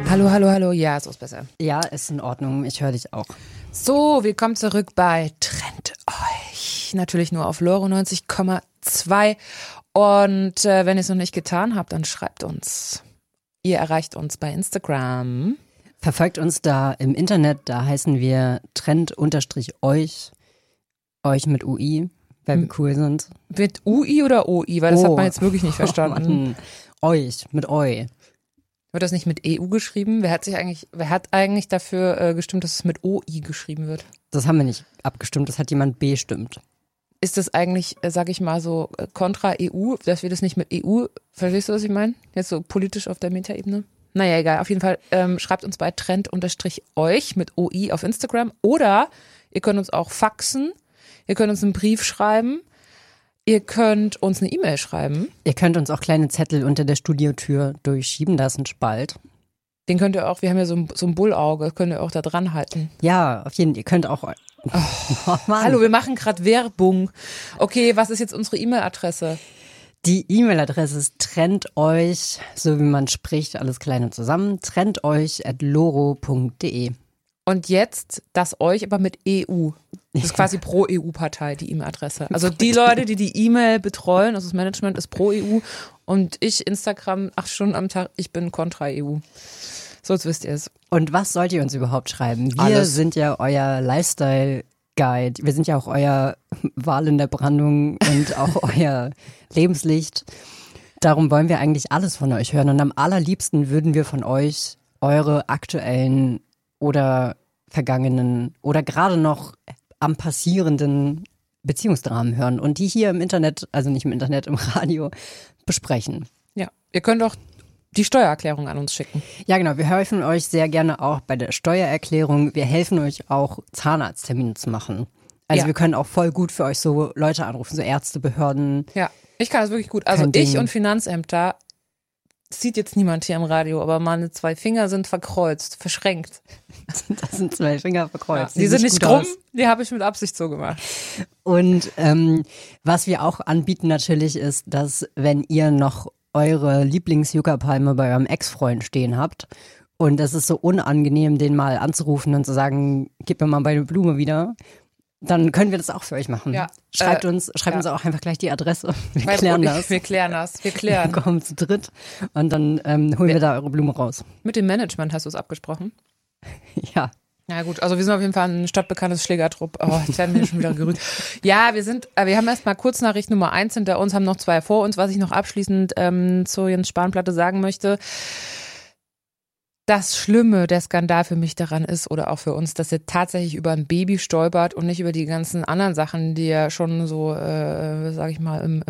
Hallo, hallo, hallo. Ja, so ist besser. Ja, ist in Ordnung. Ich höre dich auch. So, willkommen zurück bei Trennt euch. Natürlich nur auf Loro 90,2. Und wenn ihr es noch nicht getan habt, dann schreibt uns. Ihr erreicht uns bei Instagram. Verfolgt uns da im Internet. Da heißen wir Trennt_euch. Euch mit UI, weil wir cool sind. Mit UI oder OI? Weil das hat man jetzt wirklich nicht verstanden. Euch, mit Eu. Wird das nicht mit EU geschrieben? Wer hat eigentlich dafür gestimmt, dass es mit OI geschrieben wird? Das haben wir nicht abgestimmt, das hat jemand bestimmt. Ist das eigentlich, sag ich mal so, kontra EU, dass wir das nicht mit EU, verstehst du, was ich meine? Jetzt so politisch auf der Metaebene? Naja, egal, auf jeden Fall schreibt uns bei Trennt_euch mit OI auf Instagram oder ihr könnt uns auch faxen, ihr könnt uns einen Brief schreiben, ihr könnt uns eine E-Mail schreiben. Ihr könnt uns auch kleine Zettel unter der Studiotür durchschieben, da ist ein Spalt. Den könnt ihr auch, wir haben ja so ein Bullauge, könnt ihr auch da dran halten. Ja, auf jeden Fall, ihr könnt auch... Oh, hallo, wir machen gerade Werbung. Okay, was ist jetzt unsere E-Mail-Adresse? Die E-Mail-Adresse ist trennteuch, so wie man spricht, alles klein und zusammen, trennteuch@loro.de. Und jetzt das euch aber mit EU. Das ist quasi pro EU-Partei, die E-Mail-Adresse. Also die Leute, die die E-Mail betreuen, also das Management ist pro EU und ich Instagram 8 Stunden am Tag, ich bin kontra EU. So, jetzt wisst ihr es. Und was sollt ihr uns überhaupt schreiben? Wir Alles. sind ja euer Lifestyle-Guide. Wir sind ja auch euer Wal in der Brandung und auch euer Lebenslicht. Darum wollen wir eigentlich alles von euch hören. Und am allerliebsten würden wir von euch eure aktuellen oder vergangenen oder gerade noch am passierenden Beziehungsdramen hören und die hier im Internet, also nicht im Internet, im Radio besprechen. Ja, ihr könnt auch die Steuererklärung an uns schicken. Ja, genau. Wir helfen euch sehr gerne auch bei der Steuererklärung. Wir helfen euch auch, Zahnarzttermine zu machen. Also wir können auch voll gut für euch so Leute anrufen, so Ärzte, Behörden. Ja, ich kann das wirklich gut. Also ich und Finanzämter, das sieht jetzt niemand hier im Radio, aber meine 2 Finger sind verkreuzt, verschränkt. Das sind 2 Finger verkreuzt. Ja, die sind nicht krumm, die habe ich mit Absicht so gemacht. Und was wir auch anbieten natürlich ist, dass wenn ihr noch eure Lieblings-Yucca-Palme bei eurem Ex-Freund stehen habt und es ist so unangenehm, den mal anzurufen und zu sagen, gib mir mal meine Blume wieder, dann können wir das auch für euch machen. Ja, Schreibt uns auch einfach gleich die Adresse. Wir klären das. Wir klären. Wir kommen zu dritt und dann holen wir da eure Blume raus. Mit dem Management hast du es abgesprochen? Ja. Ja gut, also wir sind auf jeden Fall ein stadtbekanntes Schlägertrupp. Oh, jetzt werden wir schon wieder gerührt. Ja, wir haben erstmal Kurznachricht Nummer 1 hinter uns, haben noch 2 vor uns. Was ich noch abschließend zur Jens Spahn-Platte sagen möchte, das Schlimme, der Skandal für mich daran ist oder auch für uns, dass er tatsächlich über ein Baby stolpert und nicht über die ganzen anderen Sachen, die er schon so, sag ich mal, im